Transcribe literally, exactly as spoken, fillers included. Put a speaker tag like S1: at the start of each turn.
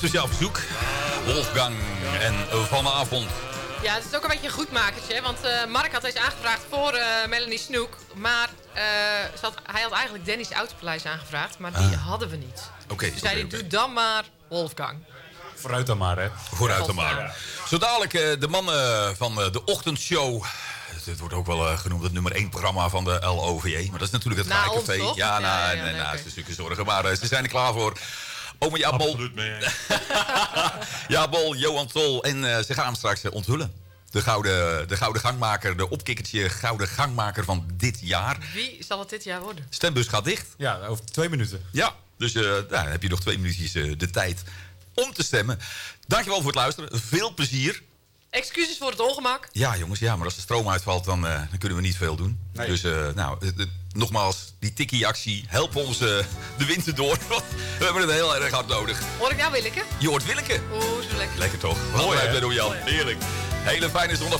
S1: speciaal verzoek. Wolfgang en vanavond.
S2: Ja, het is ook een beetje een goedmakertje. Want uh, Mark had deze aangevraagd voor uh, Melanie Snoek. Maar uh, ze had, hij had eigenlijk Dennis Autopaleis aangevraagd. Maar die ah. hadden we niet.
S1: Oké. Okay,
S2: dus
S1: okay,
S2: zei,
S1: okay.
S2: doe dan maar Wolfgang.
S3: Vooruit dan maar, hè.
S1: Vooruit dan maar. Ja. Zo dadelijk uh, de mannen van uh, de ochtendshow. Het wordt ook wel uh, genoemd het nummer één programma van de L O V J. Maar dat is natuurlijk het Gaaicafé. Ja, ja, na, ja, ja, nee, nee, okay. Stukken zorgen. Maar uh, ze zijn er klaar voor. Ome Jabol.
S3: Absoluut mee.
S1: Jabol, Johan Tol. En uh, ze gaan hem straks uh, onthullen. De gouden, de gouden gangmaker, de opkikkertje gouden gangmaker van dit jaar.
S2: Wie zal het dit jaar worden?
S1: Stembus gaat dicht.
S3: Ja, over twee minuten.
S1: Ja, dus uh, nou, dan heb je nog twee minuutjes uh, de tijd om te stemmen. Dankjewel voor het luisteren. Veel plezier.
S2: Excuses voor het ongemak.
S1: Ja, jongens, ja, maar als de stroom uitvalt, dan, uh, dan kunnen we niet veel doen. Nee. Dus, uh, nou, uh, uh, nogmaals, die tikkie-actie, help ons uh, de winter door. We hebben het heel erg hard nodig.
S2: Hoor ik nou Willeke?
S1: Je hoort Willeke.
S2: Oeh, zo lekker.
S1: Lekker toch? Mooi, hè, Jan? Heerlijk. Hele fijne zondag.